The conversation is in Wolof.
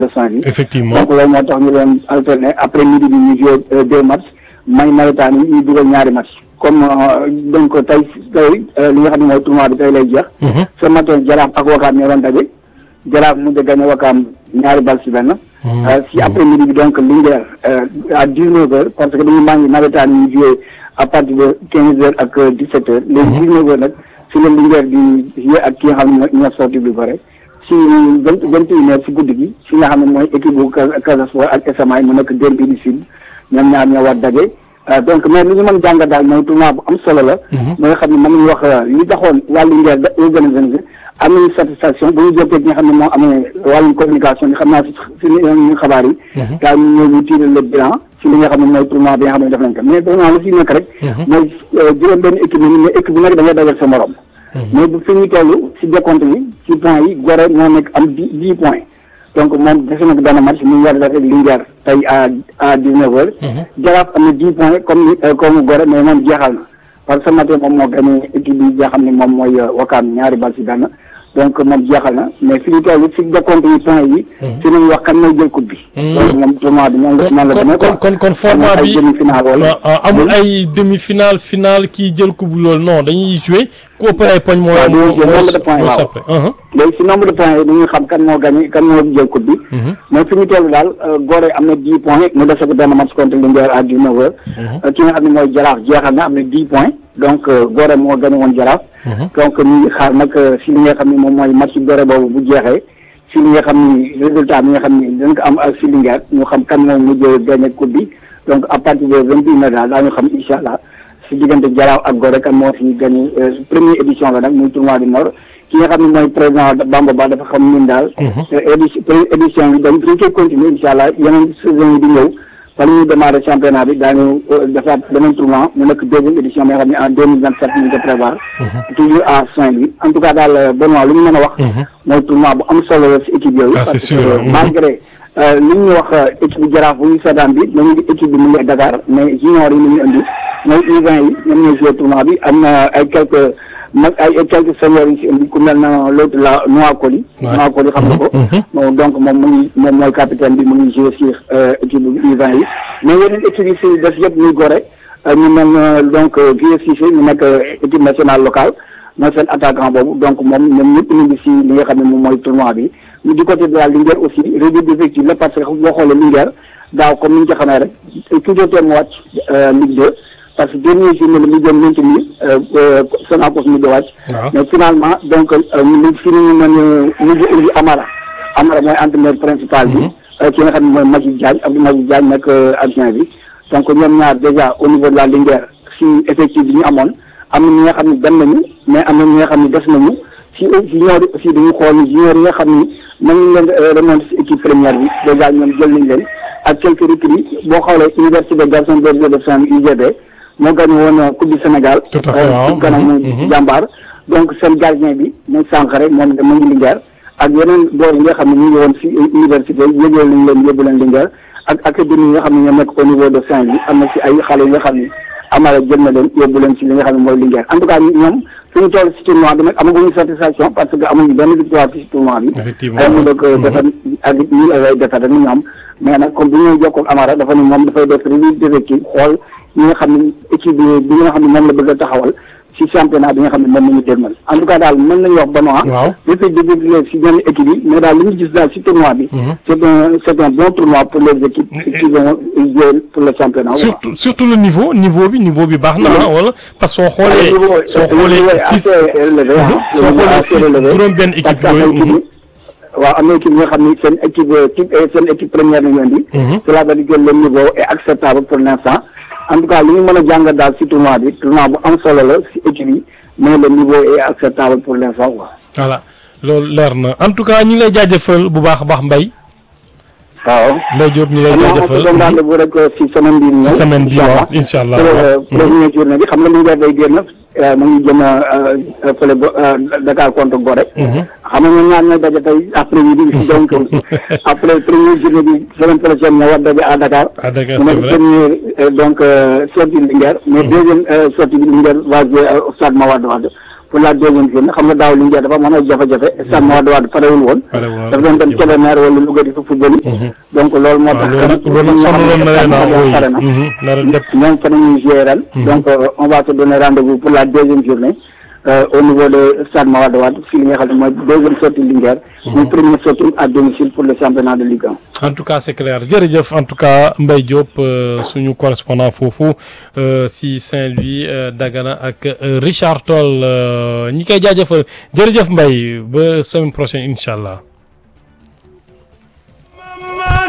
de Saint-Louis. effectivement donc loolu moo tax ñu doon alterner après midi bi ñu joué 2 matchs may nawetaan yi ñu dugal ñaari match comme donc tey li nga xam ne mooy tournoi bi tey lay jeex. ce matin Jaraaf ak Wakaam ñoo doon daje Jaraaf mu de gagné Wakaam ñaari bal si benn. si après midi bi donc Linguère à 19h parce que dañu maa ngi nawetaan yi ñu joué à partir de 15h ak 17h léegi 19h nag si la Linguère di joué ak ki nga xam ne ñoo sorti bi bare si 21h si guddi gi si nga xam ne mooy équipe bu Casa Sport ak SMA mu nekk derby du sud ñoom ñaar ñoo war daje. donc mais li ñu mën jàngat daal mooy tournoi bu am solo la. mooy xam ne mën nañu wax li taxoon waa Linguère da organisé am nañu satisfaction bu ñu jokkee ñi nga xam ne moo amee wàllum communication bi xam naa si ñu xabaar yi. daal ñu ñëw ñu tirer le bilan si li nga xam ne mooy tournoi bi nga xam ne def nañ ko mais tournoi la si nekk rek. mooy juróom-benn équipe yi mais équipe bu nekk da ngay dajal sa morom. mais bu fi ñu toll si décompte bi si points yi Gorée moo nekk am 10 points. donc moom dese na ko benn match mu war a def ak Linguère tey à 19h. Jaraaf am na 10 points comme Gorée mais moom jeexal na parce que ce matin moom moo gagné équipe bi nga xam ne moom mooy Wakaam ñaari bal si benn donc moom jeexal na mais fi ñu toll si décompte yi points yi. si nañu wax kan mooy jël coupe bi. donc moom tournoi bi noonu la demee quoi. kon format bi amul ay demi-finale finale kii jël coupe bi loolu non dañuy jouer ku ëpp ay poñ moo nombre de points waaw léegi si nombre de points yi dañuy xam kan moo gagné kan moo jël coupe bi. mais fi ñu toll daal Gorée am na 10 points mu dese ko benn match contre Linguère à 19h. ki nga xam ne mooy Jaraaf jeexal na am na 10 points donc Gorée moo gagné woon Jaraaf. donc ñu ngi xaar nag si li nga xam ne moom mooy match Gorée boobu bu jeexee si li nga xam ni résultat bi nga xam ni dinañ ko am ak si Linguère ñu xam kan moom mujj gagné coupe bi donc à partir de 21h daal daañu xam incha allah si diggante Jaraaf ak Gorée kan moo fi gagné première édition la nag muy tournoi du Nord ki nga xam ne mooy président Bamba Ba dafa xam ñun daal. édition bi dañ koy continuer incha allah yeneen saison yi di ñëw. wala ñuy démarrer championnat bi daañu defaat beneen tournoi mu nekk deuxième édition bi nga xam ne en 2027 ñu ngi ko prévoir. toujours à Saint-Louis en tout cas daal Benoît lu ñu mën a wax. mooy tournoi bu am solo la si équipe yooyu. c'est sûr malgré li ñu wax équipe bu Jaraaf bu ñu seetaan bi ñu ngi équipe bi mu ngi Dakar mais junior yi ñu ngi indi mooy U20 yi ñoom ñooy joué tournoi bi am na ay quelques seniors yi si indi ku mel na l'autre la Noa Koli. Noa Koli xam nga ko. donc moom mooy capitaine bi mu ngi joué si équipe bu U20 yi mais yeneen équipe yi si def yëpp muy Gorée ñu mel donc Vieux Cissé ñu nekk équipe nationale locale mooy seen attaquant boobu donc moom ñoom ñëpp ñu ngi si li nga xam ne moom mooy tournoi bi ñu du côté de la Linguère aussi réduit d'effectif la parce que boo xoolee Linguère daaw comme ni ñu ko xamee rek toujours teel mu wàcc Ligue 2 parce que dernier journée la mu jëm maintenir Sonacos mu wàcc mais finalement donc fi ñu mën a indi Amara mooy entraîneur principal bi ki nga xam ne mooy Magui Diagne Abdou Magui Diagne nekk adjoint bi donc ñoom ñaar déjà au niveau de la Linguère si effectif bi ñu amoon am na ñi nga xam ne dem nañu mais am na ñi nga xam ne des nañu si junior yi aussi dañu xool junior yi nga xam ni mën nañ leen remonter si équipe première bi déjà ñoom jël nañ leen ak quelques recrues boo xoolee université Gaston Berger de Saint-Louis UGB moo gagné woon coupe du Sénégal tout à fait waaw kanam jàmbaar donc seen gardien bi muy Sankharé moom mu ngi Linguère ak yeneen boor yi nga xam ne ñu ngi woon si université yëgal nañ leen yóbbu leen Linguère ak académie yi nga xam ne ñoo nekk au niveau de Saint-Louis am na si ay xale yi nga xam ne Amara jël na leen yóbbu leen si li nga xam ne mooy Linguère en tout cas ñoom fi ñu toll si tournoi bi nag amaguñu satisfaction parce que amuñu benn victoire ci tournoi bi ay mu dëkk defar ak ñi ay defar rek ñu am mais nag comme bu ñu jokkoo ak Amara dafa ne moom dafay def revue d'effectif xool ñi nga xam ne équipe bi nga xam ne moom la bëgg a taxawal si championnat bi nga xam ne moom la ñu dégmal en tout cas daal mën nañu wax Benoît dafay déggee si ñenn équipe yi mais daal li ñu gis daal si tournoi bi c'est un bon tournoi pour les équipes qui vont jouer pour le championnat surtout le niveau bi baax na wala parce que soo xoolee six juróom benn équipe yooyu waaw am na équipe nga xam ni seen équipe première nañu indi cela veut dire que le niveau est acceptable pour l'instant en tout cas li ñu mën a jàngat daal si tournoi bi tournoi bu am solo la si équipe yi mais le niveau est acceptable pour l'instant quoi. voilà loolu leer na en tout cas ñu ngi lay jaajëfal bu baax a baax Mbaye. waaw Mbaye Diop ñu lay jaajëfal am na bu rek si semaine bii ñëw. si semaine bii waaw incha allah première journée bi xam nga Linguère day génn mu ngi jëm fële Dakar contre Gorée. xam nga ñoom ñaar ñooy daje tey après midi donc après première journée bi semaine prochaine ñoo war daje à Dakar. à Dakar mu nekk première donc sortie Linguère mais deuxième sortie bi Linguère va jouer au stade Mawade Wade pour la deuxième journée xam nga daaw Linguère dafa amoon ay jafe-jafe stade Mawade Wade parewul woon dafa doon dem Kébémer wala Louga di fa football donc loolu moo tax loolu nag sonaloon na leen ñoom fa nañuy jouer ren donc on va se donner rendez-vous pour la deuxième journée au niveau de stade Mawade Wade fii li nga xam ne mooy deuxième sortie Linguère une première sortie à domicile pour le championnat de Ligue 1. En tout cas c'est clair jërëjëf en tout cas Mbaye Diop suñu correspondant foofu si Saint-Louis Dagana ak Richard Toll ñi koy jaajëfal jërëjëf Mbaye ba semaine prochaine incha allah.